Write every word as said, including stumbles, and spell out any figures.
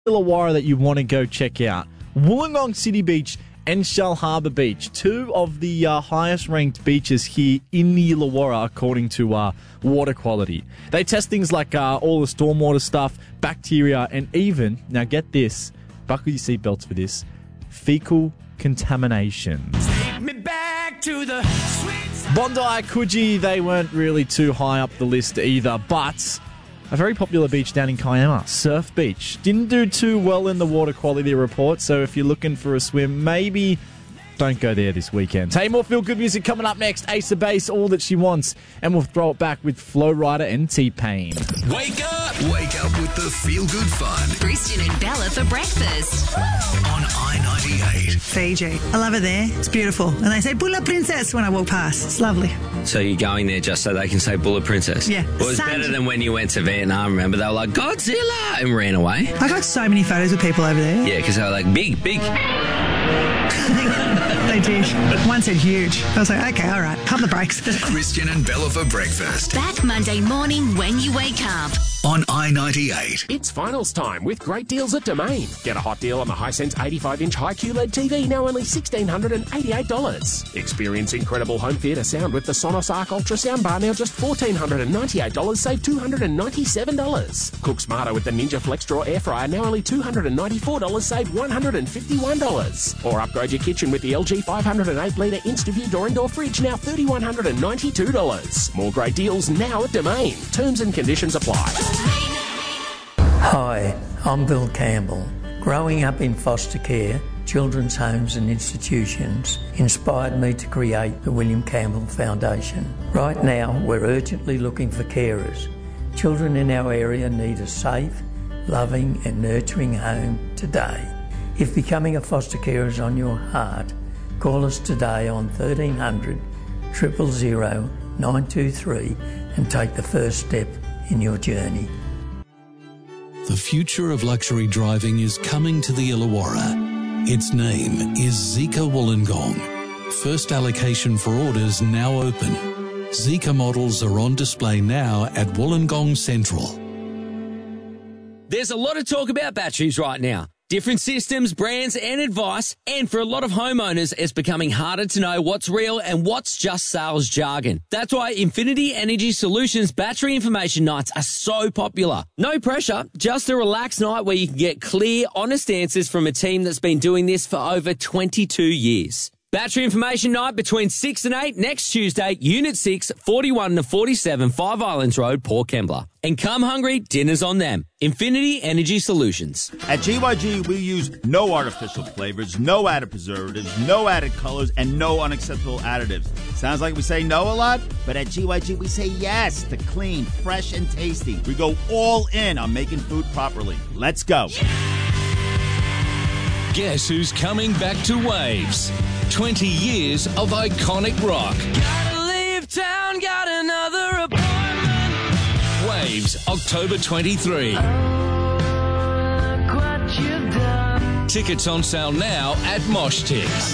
Illawarra that you want to go check out. Wollongong City Beach and Shell Harbour Beach, two of the uh, highest ranked beaches here in the Illawarra according to uh, water quality. They test things like uh, all the stormwater stuff, bacteria, and even, now get this, buckle your seatbelts for this, fecal contamination. Take me back to the sweet Bondi, Coogee, they weren't really too high up the list either, but a very popular beach down in Kiama, Surf Beach, didn't do too well in the water quality report, so if you're looking for a swim, maybe don't go there this weekend. Hey, more feel-good music coming up next. Ace of Base, All That She Wants, and we'll throw it back with Flo Rida and T-Pain. Wake up! Wake up with the feel-good fun. Christian and Bella for breakfast. On I ninety-eight. Fiji. I love it there. It's beautiful. And they say, Bulla Princess, when I walk past. It's lovely. So you're going there just so they can say Bulla Princess? Yeah. Well, it was Sun- better than when you went to Vietnam, remember? They were like, Godzilla! And ran away. I got so many photos with people over there. Yeah, because they were like, big, big. They did. One said huge. I was like, okay, all right, pump the brakes. Christian and Bella for breakfast. Back Monday morning when you wake up. On I ninety-eight. It's finals time with great deals at Domain. Get a hot deal on the Hisense eighty-five inch high Q L E D T V, now only one thousand six hundred eighty-eight dollars. Experience incredible home theatre sound with the Sonos Arc Ultra soundbar, now just one thousand four hundred ninety-eight dollars, save two hundred ninety-seven dollars. Cook smarter with the Ninja Flex Draw Air Fryer, now only two hundred ninety-four dollars, save one hundred fifty-one dollars. Or upgrade your kitchen with the L G five oh eight litre InstaView door and door fridge, now three thousand one hundred ninety-two dollars. More great deals now at Domain. Terms and conditions apply. Hi, I'm Bill Campbell. Growing up in foster care, children's homes and institutions inspired me to create the William Campbell Foundation. Right now, we're urgently looking for carers. Children in our area need a safe, loving and nurturing home today. If becoming a foster carer is on your heart, call us today on thirteen hundred, zero zero zero, nine two three and take the first step in your journey. The future of luxury driving is coming to the Illawarra. Its name is Zeekr Wollongong. First allocation for orders now open. Zeekr models are on display now at Wollongong Central. There's a lot of talk about batteries right now. Different systems, brands and advice, and for a lot of homeowners, it's becoming harder to know what's real and what's just sales jargon. That's why Infinity Energy Solutions battery information nights are so popular. No pressure, just a relaxed night where you can get clear, honest answers from a team that's been doing this for over twenty-two years. Battery information night between six and eight next Tuesday, Unit six, forty-one to forty-seven, Five Islands Road, Port Kembla. And come hungry, dinner's on them. Infinity Energy Solutions. At G Y G, we use no artificial flavors, no added preservatives, no added colors, and no unacceptable additives. Sounds like we say no a lot, but at G Y G, we say yes to clean, fresh, and tasty. We go all in on making food properly. Let's go. Guess who's coming back to Waves? twenty years of iconic rock. Gotta leave town, got another appointment. Waves, October twenty-third. Oh, look what you've done. Tickets on sale now at Mosh Tix.